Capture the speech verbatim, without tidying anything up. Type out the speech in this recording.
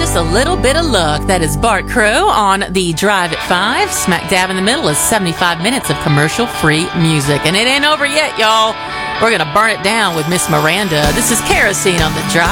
just a little bit of luck. That is Bart Crow on the Drive at five. Smack dab in the middle is seventy-five minutes of commercial-free music. And it ain't over yet, y'all. We're going to burn it down with Miss Miranda. This is Kerosene on the Drive.